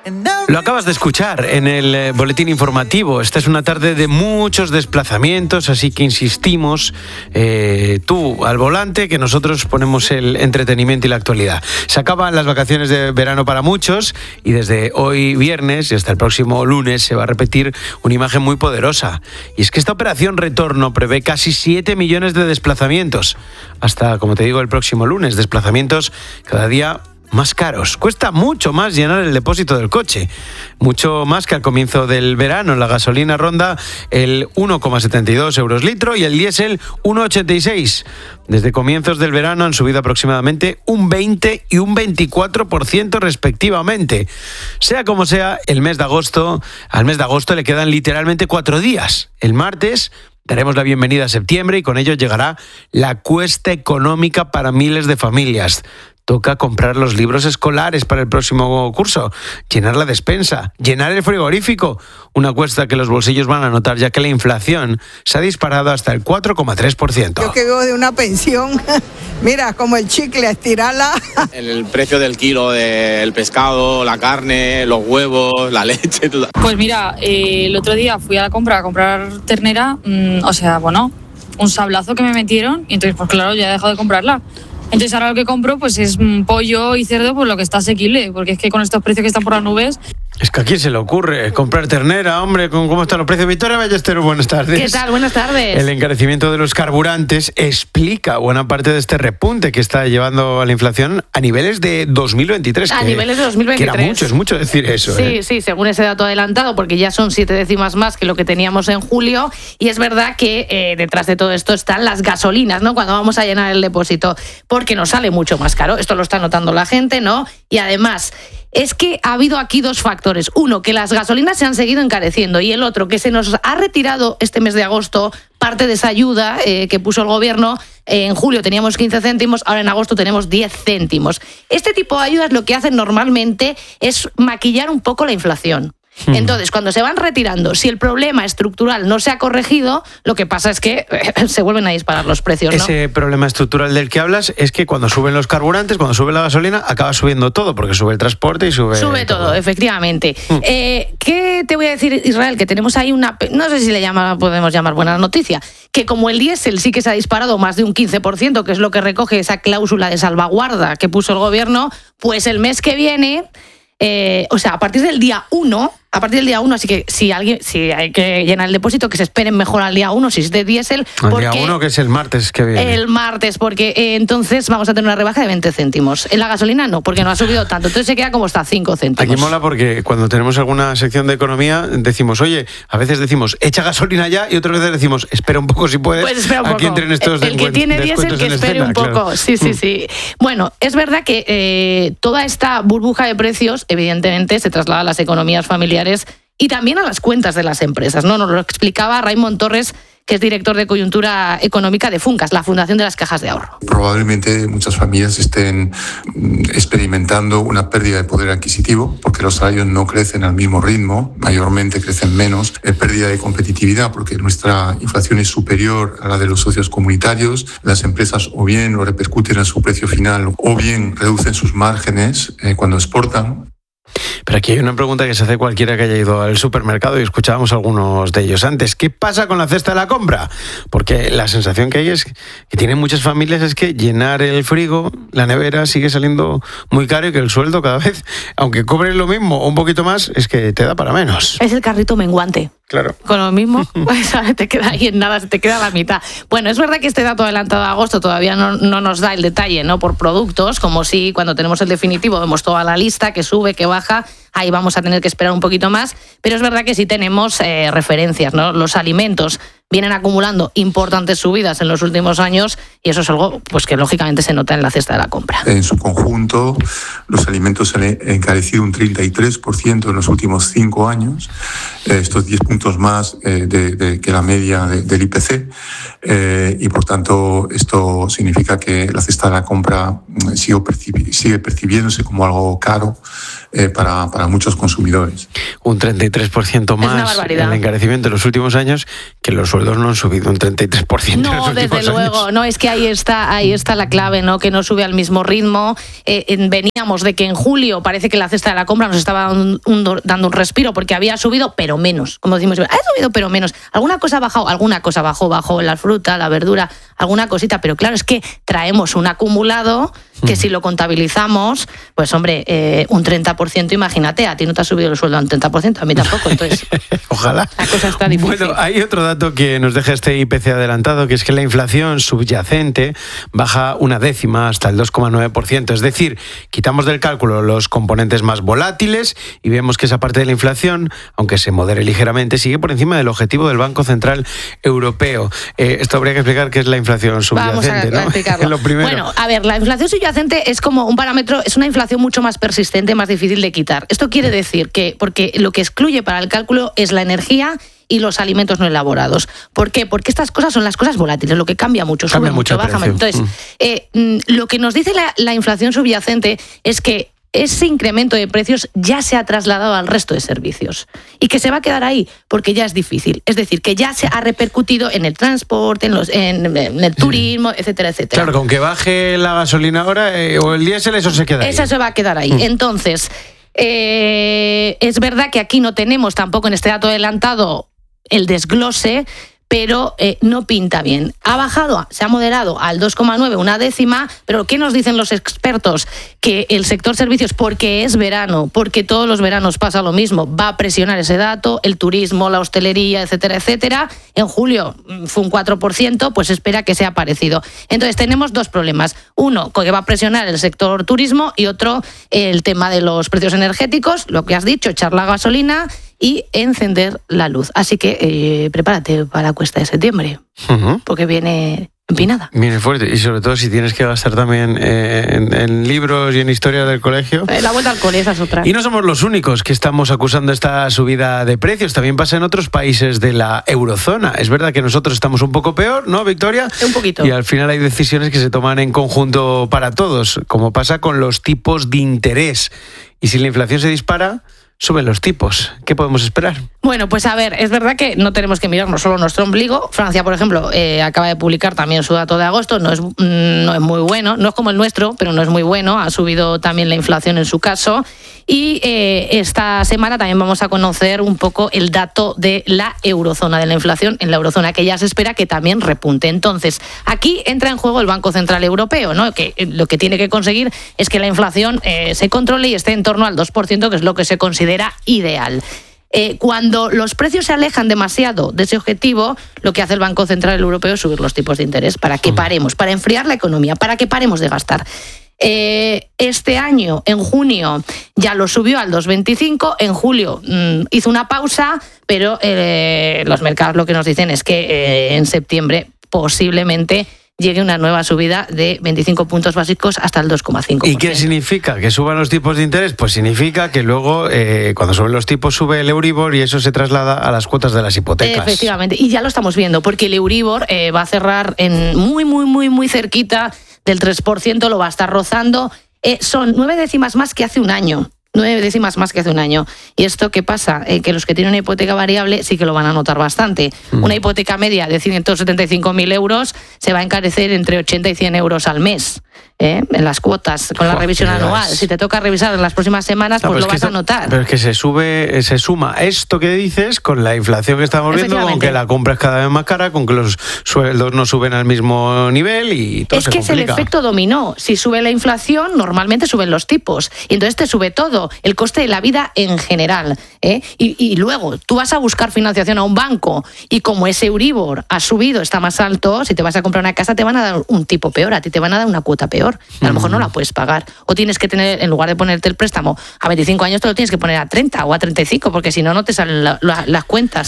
Lo acabas de escuchar en el boletín informativo. Esta es una tarde de muchos desplazamientos, así que insistimos, tú al volante, que nosotros ponemos el entretenimiento y la actualidad. Se acaban las vacaciones de verano para muchos y desde hoy viernes y hasta el próximo lunes se va a repetir una imagen muy poderosa. Y es que esta operación retorno prevé casi 7 millones de desplazamientos. Hasta, como te digo, el próximo lunes. Desplazamientos cada día más caros. Cuesta mucho más llenar el depósito del coche, mucho más que al comienzo del verano. La gasolina ronda el 1,72 euros litro y el diésel 1,86. Desde comienzos del verano han subido aproximadamente un 20 y un 24% respectivamente. Sea como sea, al mes de agosto le quedan literalmente 4 días. El martes daremos la bienvenida a septiembre y con ello llegará la cuesta económica para miles de familias. Toca comprar los libros escolares para el próximo curso, llenar la despensa, llenar el frigorífico. Una cuesta que los bolsillos van a notar ya que la inflación se ha disparado hasta el 4,3%. Yo que vivo de una pensión, mira, como el chicle, estirarla. El precio del kilo del pescado, la carne, los huevos, la leche, todo. Pues mira, el otro día fui a comprar ternera, un sablazo que me metieron y entonces pues claro, ya he dejado de comprarla. Entonces ahora lo que compro pues es pollo y cerdo, pues lo que está asequible, porque es que con estos precios que están por las nubes. Es que a quién se le ocurre comprar ternera, hombre, ¿cómo están los precios? Victoria Ballesteros, buenas tardes. ¿Qué tal? Buenas tardes. El encarecimiento de los carburantes explica buena parte de este repunte que está llevando a la inflación a niveles de 2023. Niveles de 2023. Que era es mucho decir eso. Sí, según ese dato adelantado, porque ya son 7 décimas más que lo que teníamos en julio, y es verdad que detrás de todo esto están las gasolinas, ¿no? Cuando vamos a llenar el depósito, porque nos sale mucho más caro. Esto lo está notando la gente, ¿no? Y además, es que ha habido aquí 2 factores. Uno, que las gasolinas se han seguido encareciendo, y el otro, que se nos ha retirado este mes de agosto parte de esa ayuda que puso el gobierno. En julio teníamos 15 céntimos, ahora en agosto tenemos 10 céntimos. Este tipo de ayudas lo que hacen normalmente es maquillar un poco la inflación. Entonces, cuando se van retirando, si el problema estructural no se ha corregido, lo que pasa es que se vuelven a disparar los precios, ¿no? Ese problema estructural del que hablas es que cuando suben los carburantes, cuando sube la gasolina, acaba subiendo todo, porque sube el transporte y sube todo, efectivamente. ¿Qué te voy a decir, Israel? Que tenemos ahí no sé si podemos llamar buena noticia, que como el diésel sí que se ha disparado más de un 15%, que es lo que recoge esa cláusula de salvaguarda que puso el gobierno, pues el mes que viene, a partir del día 1, así que si hay que llenar el depósito, que se esperen mejor al día 1, si es de diésel. Al día 1, que es el martes que viene. El martes, porque entonces vamos a tener una rebaja de 20 céntimos. En la gasolina no, porque no ha subido tanto. Entonces se queda como hasta 5 céntimos. Aquí mola porque cuando tenemos alguna sección de economía decimos, oye, a veces decimos, echa gasolina ya, y otras veces decimos, espera un poco si puedes. Pues espera un poco. Aquí entren estos el que tiene diésel, que espere un poco. Claro. Sí. Bueno, es verdad que toda esta burbuja de precios, evidentemente, se traslada a las economías familiares y también a las cuentas de las empresas, ¿no? Nos lo explicaba Raimon Torres, que es director de coyuntura económica de Funcas, la Fundación de las Cajas de Ahorro. Probablemente muchas familias estén experimentando una pérdida de poder adquisitivo porque los salarios no crecen al mismo ritmo, mayormente crecen menos, pérdida de competitividad porque nuestra inflación es superior a la de los socios comunitarios, las empresas o bien lo repercuten en su precio final o bien reducen sus márgenes cuando exportan. Pero aquí hay una pregunta que se hace cualquiera que haya ido al supermercado y escuchábamos algunos de ellos antes. ¿Qué pasa con la cesta de la compra? Porque la sensación que hay es que tienen muchas familias es que llenar el frigo, la nevera, sigue saliendo muy caro y que el sueldo cada vez, aunque cobres lo mismo o un poquito más, es que te da para menos. Es el carrito menguante. Claro. Con lo mismo, te queda ahí en nada, se te queda la mitad. Bueno, es verdad que este dato adelantado de agosto todavía no nos da el detalle, ¿no? Por productos, como si cuando tenemos el definitivo vemos toda la lista, que sube, que baja, ahí vamos a tener que esperar un poquito más, pero es verdad que sí tenemos referencias, ¿no? Los alimentos vienen acumulando importantes subidas en los últimos años y eso es algo pues que lógicamente se nota en la cesta de la compra. En su conjunto, los alimentos se han encarecido un 33% en los últimos 5 años, estos 10 puntos más que la media del IPC, y por tanto esto significa que la cesta de la compra sigue percibiéndose como algo caro para muchos consumidores. Un 33% más el encarecimiento en los últimos años, que los sueldos no han subido un 33%. No, desde luego, no, es que ahí está la clave, ¿no? Que no sube al mismo ritmo. Veníamos de que en julio parece que la cesta de la compra nos estaba dando un respiro porque había subido, pero menos. Como decimos, ha subido, pero menos. Alguna cosa bajó la fruta, la verdura, alguna cosita, pero claro, es que traemos un acumulado que si lo contabilizamos, pues hombre, un 30%, imagínate, a ti no te ha subido el sueldo a un 30%, a mí tampoco, entonces ojalá. La cosa está difícil. Bueno, hay otro dato que nos deja este IPC adelantado, que es que la inflación subyacente baja 0,1 hasta el 2,9%, es decir, quitamos del cálculo los componentes más volátiles y vemos que esa parte de la inflación, aunque se modere ligeramente, sigue por encima del objetivo del Banco Central Europeo. Esto habría que explicar qué es la inflación subyacente, Vamos a explicarlo. Lo primero. Bueno, a ver, la inflación subyacente es como un parámetro, es una inflación mucho más persistente, más difícil de quitar. Esto quiere decir que, porque lo que excluye para el cálculo es la energía y los alimentos no elaborados. ¿Por qué? Porque estas cosas son las cosas volátiles, lo que cambia mucho, sube mucho, baja mucho. Entonces, lo que nos dice la inflación subyacente es que ese incremento de precios ya se ha trasladado al resto de servicios y que se va a quedar ahí porque ya es difícil. Es decir, que ya se ha repercutido en el transporte, en el turismo, etcétera, etcétera. Claro, con que baje la gasolina ahora o el diésel, eso se queda ahí. Eso se va a quedar ahí. Entonces, es verdad que aquí no tenemos tampoco en este dato adelantado el desglose, pero no pinta bien. Ha bajado, se ha moderado al 2,9, 0,1, pero ¿qué nos dicen los expertos? Que el sector servicios, porque es verano, porque todos los veranos pasa lo mismo, va a presionar ese dato, el turismo, la hostelería, etcétera, etcétera. En julio fue un 4%, pues espera que sea parecido. Entonces tenemos dos problemas. Uno, que va a presionar el sector turismo y otro, el tema de los precios energéticos, lo que has dicho, echar la gasolina y encender la luz. Así que prepárate para la cuesta de septiembre, porque viene empinada. Viene fuerte, y sobre todo si tienes que gastar también en libros y en historia del colegio. La vuelta al cole, esa es otra. Y no somos los únicos que estamos acusando esta subida de precios, también pasa en otros países de la eurozona. Es verdad que nosotros estamos un poco peor, ¿no, Victoria? Un poquito. Y al final hay decisiones que se toman en conjunto para todos, como pasa con los tipos de interés. Y si la inflación se dispara, suben los tipos. ¿Qué podemos esperar? Bueno, pues a ver, es verdad que no tenemos que mirarnos solo nuestro ombligo. Francia, por ejemplo, acaba de publicar también su dato de agosto. No es muy bueno, no es como el nuestro, pero no es muy bueno. Ha subido también la inflación en su caso. Y esta semana también vamos a conocer un poco el dato de la eurozona, de la inflación en la eurozona, que ya se espera que también repunte. Entonces, aquí entra en juego el Banco Central Europeo, ¿no? Que lo que tiene que conseguir es que la inflación se controle y esté en torno al 2%, que es lo que se considera ideal. Cuando los precios se alejan demasiado de ese objetivo, lo que hace el Banco Central Europeo es subir los tipos de interés para que paremos, para enfriar la economía, para que paremos de gastar. Este año, en junio, ya lo subió al 2,25, en julio hizo una pausa, pero los mercados lo que nos dicen es que en septiembre posiblemente llegue una nueva subida de 25 puntos básicos hasta el 2,5%. ¿Y qué significa? ¿Que suban los tipos de interés? Pues significa que luego, cuando suben los tipos, sube el Euribor y eso se traslada a las cuotas de las hipotecas. Efectivamente, y ya lo estamos viendo, porque el Euribor va a cerrar en muy cerquita del 3%, lo va a estar rozando. Son 9 décimas más que hace un año. 9 décimas más que hace un año. ¿Y esto qué pasa? Que los que tienen una hipoteca variable sí que lo van a notar bastante. Una hipoteca media de 175.000 euros se va a encarecer entre 80 y 100 euros al mes. En las cuotas, con la revisión anual. Si te toca revisar en las próximas semanas, pues lo vas a notar. Pero es que se suma esto que dices con la inflación que estamos viendo, con que la compra es cada vez más cara, con que los sueldos no suben al mismo nivel y todo se complica. Es que es el efecto dominó. Si sube la inflación, normalmente suben los tipos. Y entonces te sube todo, el coste de la vida en general. Y luego, tú vas a buscar financiación a un banco y como ese Euribor ha subido, está más alto, si te vas a comprar una casa te van a dar un tipo peor, a ti te van a dar una cuota peor. A lo mejor no la puedes pagar. O tienes que tener, en lugar de ponerte el préstamo a 25 años, te lo tienes que poner a 30 o a 35, porque si no, no te salen las cuentas.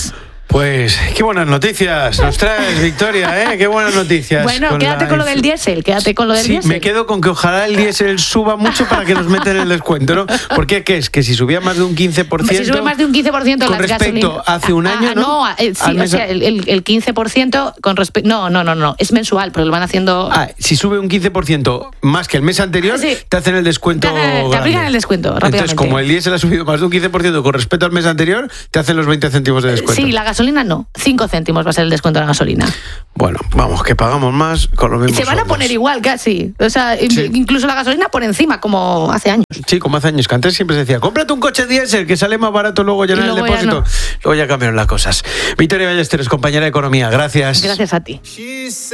Pues qué buenas noticias nos traes, Victoria, ¿eh? Qué buenas noticias. Bueno, quédate con lo del diésel, Sí, me quedo con que ojalá el diésel suba mucho para que nos metan el descuento, ¿no? ¿Por qué? ¿Qué es? Que si subía más de un 15%... Si sube más de un 15% con respecto a hace un año, ¿no? Sí, o sea, el 15% con respecto... No, es mensual, pero lo van haciendo... Si sube un 15% más que el mes anterior, sí, te hacen el descuento te aplican el descuento rápidamente. Entonces, como el diésel ha subido más de un 15% con respecto al mes anterior, te hacen los 20 céntimos de descuento. Sí, la gasolina no. 5 céntimos va a ser el descuento de la gasolina. Bueno, vamos, que pagamos más con lo mismo. Se van a poner igual casi. O sea, incluso la gasolina por encima, como hace años. Sí, como hace años, que antes siempre se decía, cómprate un coche diésel que sale más barato luego llenar el depósito. Luego ya cambiaron las cosas. Victoria Ballesteros, compañera de Economía, gracias. Gracias a ti.